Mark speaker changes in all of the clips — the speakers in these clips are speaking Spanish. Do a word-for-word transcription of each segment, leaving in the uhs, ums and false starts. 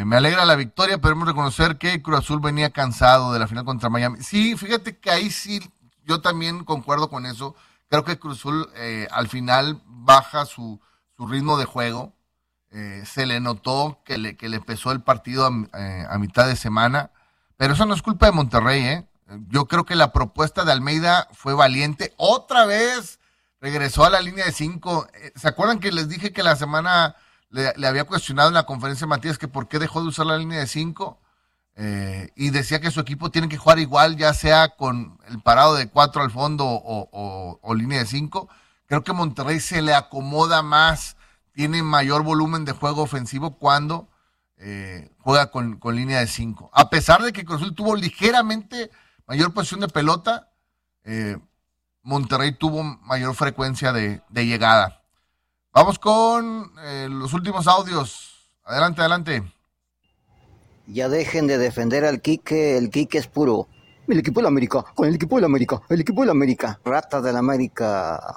Speaker 1: Eh, me alegra la victoria, pero debemos reconocer que Cruz Azul venía cansado de la final contra Miami. Sí, fíjate que ahí sí, yo también concuerdo con eso. Creo que Cruz Azul eh, al final baja su, su ritmo de juego. Eh, se le notó que le, que le pesó el partido a, eh, a mitad de semana, pero eso no es culpa de Monterrey, ¿eh? Yo creo que la propuesta de Almeida fue valiente. Otra vez regresó a la línea de cinco. ¿Se acuerdan que les dije que la semana le, le había cuestionado en la conferencia de Matías que por qué dejó de usar la línea de cinco? Eh, y decía que su equipo tiene que jugar igual, ya sea con el parado de cuatro al fondo o, o, o línea de cinco. Creo que Monterrey se le acomoda más, tiene mayor volumen de juego ofensivo cuando eh, juega con, con línea de cinco. A pesar de que Cruz Azul tuvo ligeramente mayor posición de pelota, eh, Monterrey tuvo mayor frecuencia de, de llegada. Vamos con eh, los últimos audios. Adelante, adelante.
Speaker 2: Ya dejen de defender al Quique, el Quique es puro. El equipo de la América, con el equipo de la América, el equipo de la América, rata de la América.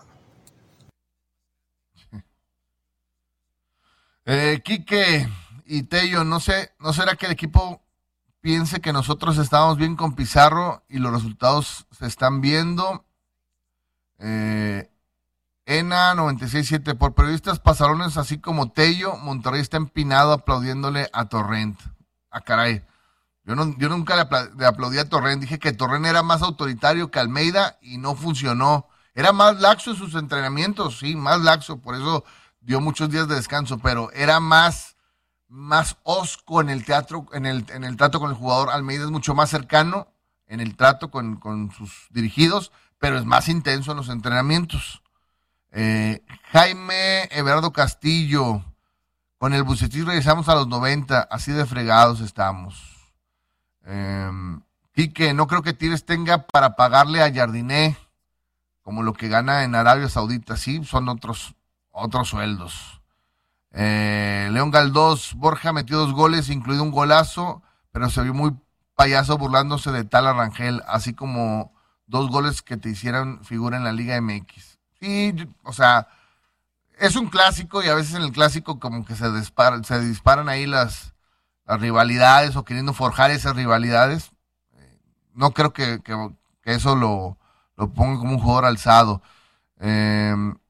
Speaker 1: Eh, Quique y Tello, no sé, ¿no será que el equipo piense que nosotros estábamos bien con Pizarro y los resultados se están viendo? Eh, Ena noventa y seis punto siete, por periodistas pasarones así como Tello, Monterrey está empinado aplaudiéndole a Torrent. Ah, caray, yo, no, yo nunca le, apla- le aplaudí a Torrent, dije que Torrent era más autoritario que Almeida y no funcionó. Era más laxo en sus entrenamientos, sí, más laxo, por eso dio muchos días de descanso, pero era más, más hosco en el teatro, en el, en el trato con el jugador. Almeida es mucho más cercano en el trato con, con sus dirigidos, pero es más intenso en los entrenamientos. Eh, Jaime Everardo Castillo, con el Bucetich regresamos a los noventa, así de fregados estamos. Eh, Quique, no creo que Tigres tenga para pagarle a Jardiné como lo que gana en Arabia Saudita, sí, son otros otros sueldos. Eh, León Galdós, Borja metió dos goles, incluido un golazo, pero se vio muy payaso burlándose de Tala Rangel, así como dos goles que te hicieran figura en la Liga M X. Sí, o sea, es un clásico y a veces en el clásico como que se disparan, se disparan ahí las, las rivalidades o queriendo forjar esas rivalidades. Eh, no creo que, que, que eso lo, lo ponga como un jugador alzado. Eh,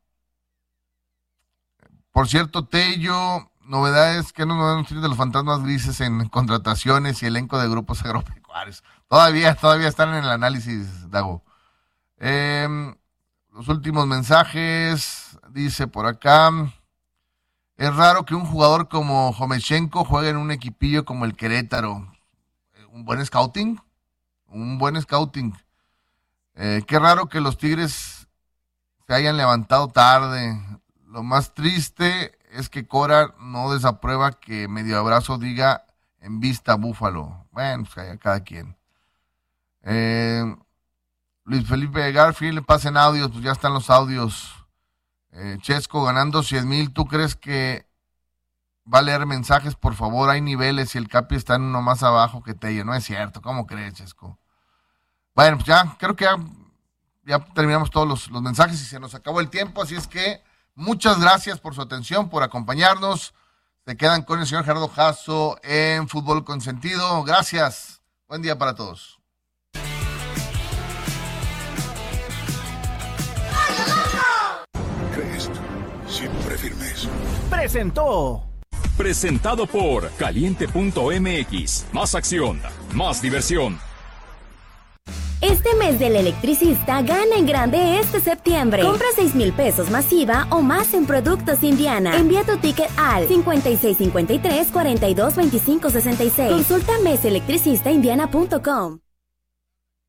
Speaker 1: Por cierto, Tello, novedades, que no nos tienen de los fantasmas grises en contrataciones y elenco de grupos agropecuarios. Todavía, todavía están en el análisis, Dago. Eh, los últimos mensajes, dice por acá, es raro que un jugador como Jomechenko juegue en un equipillo como el Querétaro. Un buen scouting, un buen scouting. Eh, qué raro que los Tigres se hayan levantado tarde. Lo más triste es que Cora no desaprueba que Medio Abrazo diga en vista Búfalo. Bueno, pues allá cada quien. Eh, Luis Felipe Garfield, le pasen audios, pues ya están los audios. Eh, Chesco ganando cien mil, ¿tú crees que va a leer mensajes? Por favor, hay niveles y el Capi está en uno más abajo que Tello. No es cierto, ¿cómo crees, Chesco? Bueno, pues ya, creo que ya, ya terminamos todos los, los mensajes y se nos acabó el tiempo, así es que muchas gracias por su atención, por acompañarnos. Se quedan con el señor Gerardo Jasso en Fútbol Consentido. Gracias. Buen día para todos.
Speaker 3: Crest, siempre firmes.
Speaker 4: Presentó.
Speaker 5: Presentado por Caliente punto M X. Más acción, más diversión.
Speaker 6: Este mes del electricista gana en grande este septiembre. Compra seis mil pesos masiva o más en Productos Indiana. Envía tu ticket al cincuenta y seis cincuenta y tres cuarenta y dos veinticinco sesenta y seis. Consulta mes electricista indiana punto com.